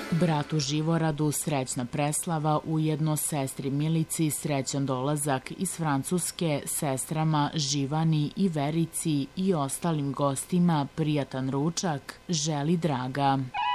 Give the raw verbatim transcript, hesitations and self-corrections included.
Bratu Živoradu srećna preslava, ujedno sestri Milici srećan dolazak iz Francuske, sestrama Živani i Verici i ostalim gostima prijatan ručak želi Draga.